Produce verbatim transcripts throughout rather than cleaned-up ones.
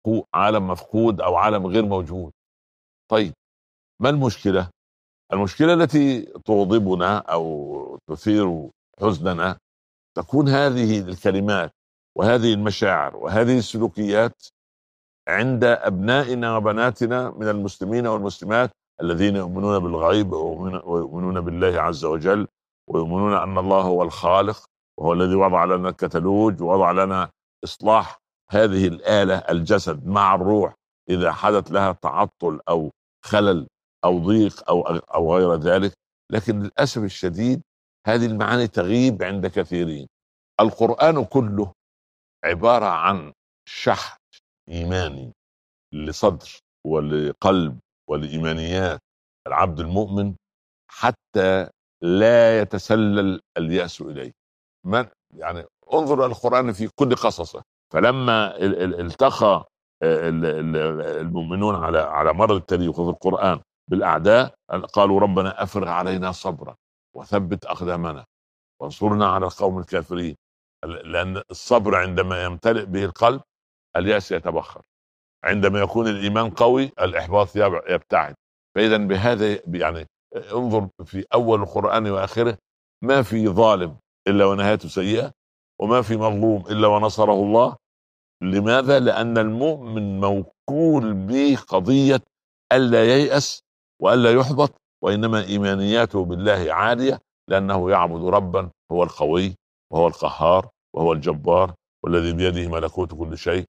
مفقود عالم مفقود او عالم غير موجود. طيب ما المشكله؟ المشكله التي تغضبنا او تثير حزننا تكون هذه الكلمات وهذه المشاعر وهذه السلوكيات عند ابنائنا وبناتنا من المسلمين والمسلمات الذين يؤمنون بالغيب ويؤمنون بالله عز وجل، ويؤمنون ان الله هو الخالق وهو الذي وضع لنا الكتالوج ووضع لنا اصلاح هذه الآلة الجسد مع الروح اذا حدث لها تعطل او خلل او ضيق او او غير ذلك. لكن للاسف الشديد هذه المعاني تغيب عند كثيرين. القرآن كله عبارة عن شحن إيماني لصدر ولقلب ولإيمانيات العبد المؤمن حتى لا يتسلل اليأس إليه. من يعني انظر القرآن في كل قصصه، فلما ال- ال- التقى ال- ال- المؤمنون على على مر التاريخ في القرآن بالأعداء قالوا ربنا أفرغ علينا صبرا وثبت أقدامنا وانصرنا على القوم الكافرين. لأن الصبر عندما يمتلئ به القلب اليأس يتبخر، عندما يكون الإيمان قوي الإحباط يبتعد. فإذا بهذا يعني انظر في أول القرآن وآخره ما في ظالم إلا ونهايته سيئة، وما في مظلوم إلا ونصره الله. لماذا؟ لأن المؤمن موكول بقضية ألا ييأس وألا يحبط، وإنما إيمانياته بالله عالية لأنه يعبد ربا هو القوي وهو القهار وهو الجبار والذي بيده ملكوت كل شيء.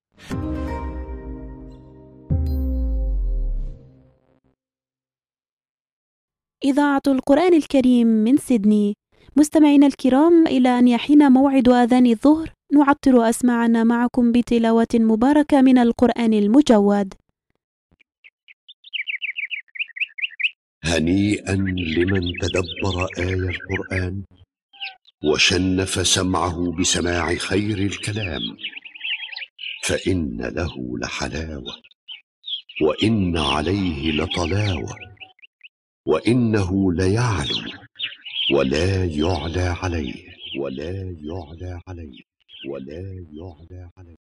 إذاعة القرآن الكريم من سيدني. مستمعينا الكرام، إلى أن يحين موعد آذان الظهر نعطر أسماعنا معكم بتلاوة مباركة من القرآن المجود. هنيئا لمن تدبر آي القرآن وشنف سمعه بسماع خير الكلام، فإن له لحلاوة وإن عليه لطلاوة، وإنه ليعلو ولا يعلى عليه ولا يعلى عليه ولا يعلى عليه.